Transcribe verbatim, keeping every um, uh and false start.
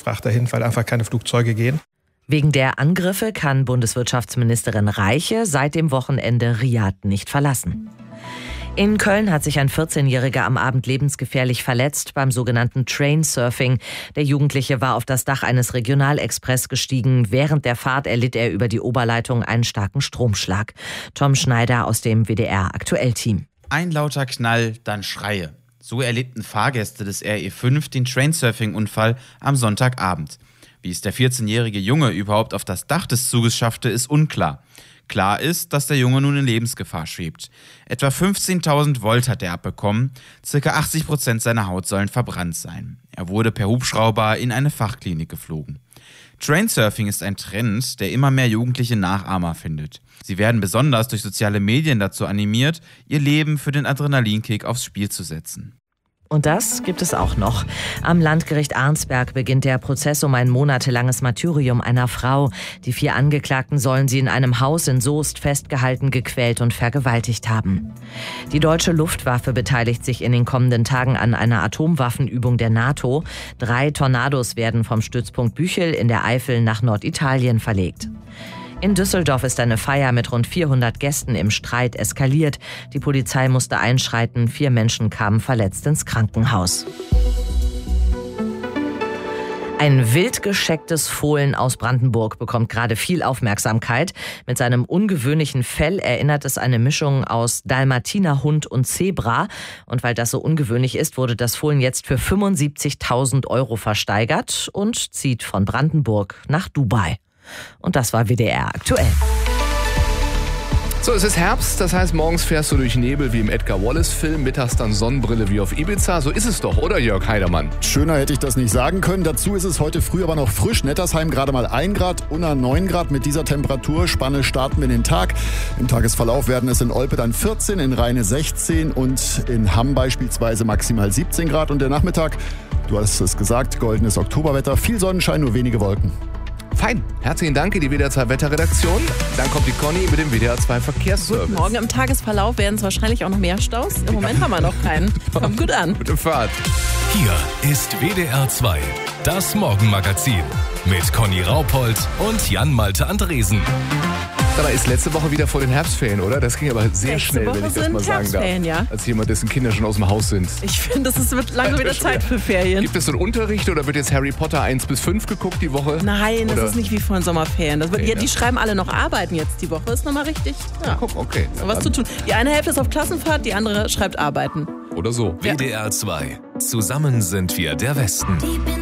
Luftfracht dahin, weil einfach keine Flugzeuge gehen. Wegen der Angriffe kann Bundeswirtschaftsministerin Reiche seit dem Wochenende Riad nicht verlassen. In Köln hat sich ein vierzehnjähriger am Abend lebensgefährlich verletzt beim sogenannten Trainsurfing. Der Jugendliche war auf das Dach eines Regionalexpress gestiegen. Während der Fahrt erlitt er über die Oberleitung einen starken Stromschlag. Tom Schneider aus dem W D R-Aktuell-Team. Ein lauter Knall, dann Schreie. So erlebten Fahrgäste des R E fünf den Trainsurfing-Unfall am Sonntagabend. Wie es der vierzehnjährige Junge überhaupt auf das Dach des Zuges schaffte, ist unklar. Klar ist, dass der Junge nun in Lebensgefahr schwebt. Etwa fünfzehntausend Volt hat er abbekommen, circa achtzig Prozent seiner Haut sollen verbrannt sein. Er wurde per Hubschrauber in eine Fachklinik geflogen. Trainsurfing ist ein Trend, der immer mehr jugendliche Nachahmer findet. Sie werden besonders durch soziale Medien dazu animiert, ihr Leben für den Adrenalinkick aufs Spiel zu setzen. Und das gibt es auch noch. Am Landgericht Arnsberg beginnt der Prozess um ein monatelanges Martyrium einer Frau. Die vier Angeklagten sollen sie in einem Haus in Soest festgehalten, gequält und vergewaltigt haben. Die deutsche Luftwaffe beteiligt sich in den kommenden Tagen an einer Atomwaffenübung der NATO. Drei Tornados werden vom Stützpunkt Büchel in der Eifel nach Norditalien verlegt. In Düsseldorf ist eine Feier mit rund vierhundert Gästen im Streit eskaliert. Die Polizei musste einschreiten, vier Menschen kamen verletzt ins Krankenhaus. Ein wild geschecktes Fohlen aus Brandenburg bekommt gerade viel Aufmerksamkeit. Mit seinem ungewöhnlichen Fell erinnert es eine Mischung aus Dalmatinerhund und Zebra. Und weil das so ungewöhnlich ist, wurde das Fohlen jetzt für fünfundsiebzigtausend Euro versteigert und zieht von Brandenburg nach Dubai. Und das war W D R aktuell. So, es ist Herbst, das heißt, morgens fährst du durch Nebel wie im Edgar Wallace-Film, mittags dann Sonnenbrille wie auf Ibiza. So ist es doch, oder Jörg Heidermann? Schöner hätte ich das nicht sagen können. Dazu ist es heute früh aber noch frisch. Nettersheim gerade mal ein Grad, Unna neun Grad. Mit dieser Temperaturspanne starten wir in den Tag. Im Tagesverlauf werden es in Olpe dann vierzehn, in Rheine sechzehn und in Hamm beispielsweise maximal siebzehn Grad. Und der Nachmittag, du hast es gesagt, goldenes Oktoberwetter, viel Sonnenschein, nur wenige Wolken. Fein. Herzlichen Dank in die W D R zwei Wetterredaktion. Dann kommt die Conny mit dem W D R zwei Verkehrsservice. Guten Morgen. Im Tagesverlauf werden es wahrscheinlich auch noch mehr Staus. Im Moment haben wir noch keinen. Kommt gut an. Gute Fahrt. Hier ist W D R zwei, das Morgenmagazin mit Conny Raupold und Jan-Malte Andresen. Da ist letzte Woche wieder vor den Herbstferien, oder? Das ging aber sehr Letzte schnell, Woche wenn ich das sind mal sagen darf. Herbstferien, ja. Als jemand, dessen Kinder schon aus dem Haus sind. Ich finde, es wird langsam wieder Zeit für Ferien. Gibt es so einen Unterricht oder wird jetzt Harry Potter eins bis fünf geguckt die Woche? Nein, das oder? ist nicht wie vor den Sommerferien. Das wird, Okay, ja, die ja. schreiben alle noch Arbeiten jetzt die Woche. Ist nochmal richtig. Ja. Guck, okay. So was zu tun. Die eine Hälfte ist auf Klassenfahrt, die andere schreibt Arbeiten. Oder so. W D R zwei. Zusammen sind wir der Westen.